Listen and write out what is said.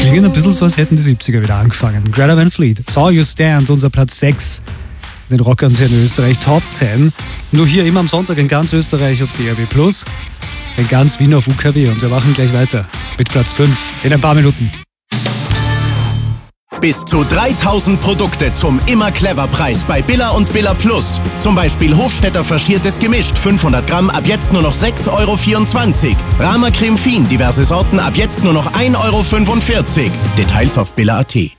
klingen ein bisschen so, als hätten die 70er wieder angefangen. Greta Van Fleet, Saw You Stand, unser Platz 6. Den Rockern hier in Österreich Top 10. Nur hier immer am Sonntag in ganz Österreich auf DRB+, in ganz Wien auf UKW. Und wir machen gleich weiter mit Platz 5 in ein paar Minuten. Bis zu 3000 Produkte zum Immer-Clever-Preis bei Billa und Billa Plus. Zum Beispiel Hofstetter faschiertes gemischt, 500 Gramm, ab jetzt nur noch 6,24 €. Rama Creme Fin, diverse Sorten, ab jetzt nur noch 1,45 €. Details auf billa.at.